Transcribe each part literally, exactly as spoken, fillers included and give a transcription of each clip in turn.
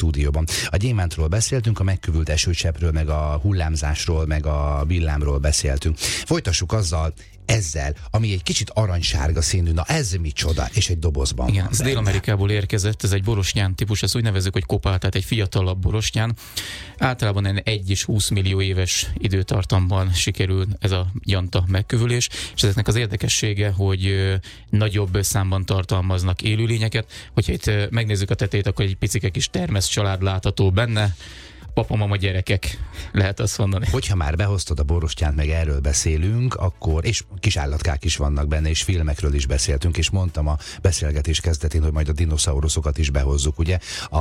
stúdióban. A gyémántról beszéltünk, a megkövült esőcseppről, meg a hullámzásról, meg a villámról beszéltünk. Folytassuk azzal, ezzel, ami egy kicsit aranysárga színű, na ez micsoda, és egy dobozban Igen, van ez Dél-Amerikából érkezett, ez egy borosnyán típus, ezt úgy nevezzük, hogy kopál, tehát egy fiatalabb borosnyán. Általában egy és húsz millió éves időtartamban sikerül ez a janta megkövülés, és ezeknek az érdekessége, hogy ö, nagyobb számban tartalmaznak élőlényeket. Hogyha itt ö, megnézzük a tetejét, akkor egy picike kis termesz család látható benne, papa, mama, gyerekek, lehet azt mondani. Hogyha már behoztad a borostyánt, meg erről beszélünk, akkor, és kis állatkák is vannak benne, és filmekről is beszéltünk, és mondtam a beszélgetés kezdetén, hogy majd a dinoszauruszokat is behozzuk, ugye?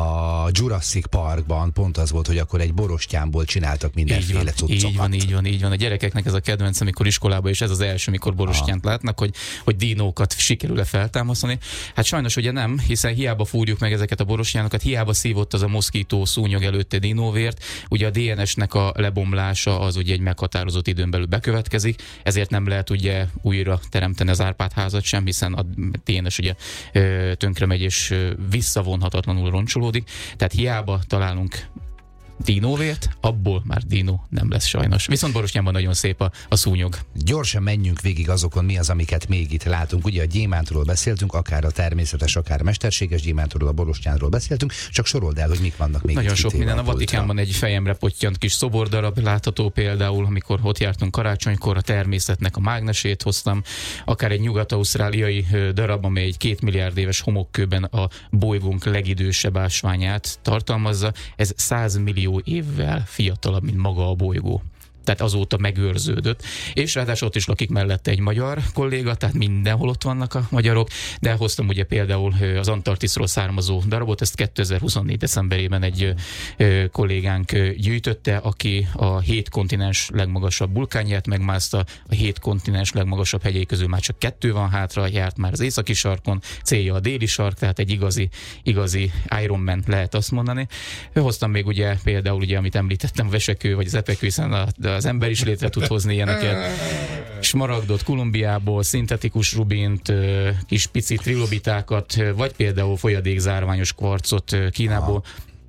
A Jurassic Parkban pont az volt, hogy akkor egy borostyánból csináltak mindenféle cuccokat. Így van, így van, így van. A gyerekeknek ez a kedvenc, amikor iskolában, és ez az első, mikor borostyánt ah. látnak, hogy, hogy dinókat sikerül-e feltámasztani. Hát sajnos ugye nem, hiszen hiába fúrjuk meg ezeket a borostyánokat, hiába szívott az a moszkító szúnyog előtte dinóvért, ugye a dé en es-nek a lebomlása az ugye egy meghatározott időn belül bekövetkezik, ezért nem lehet ugye újra teremteni az Árpád-házat sem, hiszen a dé en es ugye tönkre megy és visszavonhatatlanul roncsolódik, tehát hiába találunk dinóvért, abból már dinó nem lesz sajnos. Viszont borostyánban nagyon szép a, a szúnyog. Gyorsan menjünk végig azokon, mi az, amiket még itt látunk. Ugye a gyémántról beszéltünk, akár a természetes, akár a mesterséges gyémántról, a borostyánról beszéltünk, csak sorold el, hogy mik vannak még. Nagyon itt sok minden. A, a Vatikánban egy fejemre pottyant kis szobordarab látható például, amikor ott jártunk karácsonykor, a természetnek a mágnesét hoztam, akár egy nyugat-ausztráliai darab, amely egy két milliárd éves homokkőben a bolygónk legidősebb ásványát tartalmazza. Ez száz millió évvel fiatalabb, mint maga a bolygó. Tehát azóta megőrződött. És ráadásul ott is lakik mellette egy magyar kolléga, tehát mindenhol ott vannak a magyarok, de hoztam ugye például az Antarktiszról származó darabot, ezt kétezer-huszonnégy decemberében egy kollégánk gyűjtötte, aki a hét kontinens legmagasabb vulkánját megmászta, a hét kontinens legmagasabb hegyei közül már csak kettő van hátra, járt már az északi sarkon, célja a déli sark, tehát egy igazi, igazi Ironman lehet azt mondani. Hoztam még ugye például ugye, amit említettem, a vesekő vagy az epekő, hiszen a az ember is létre tud hozni ilyeneket. Smaragdot Kolumbiából, szintetikus rubint, kis pici trilobitákat, vagy például folyadékzárványos kvarcot Kínából.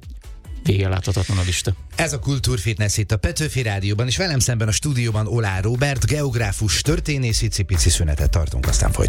Vége láthatatlan a lista. Ez a Kultúrfitness itt a Petőfi Rádióban, és velem szemben a stúdióban Oláh Róbert, geográfus, történész, icipici szünetet tartunk, aztán folytatjuk.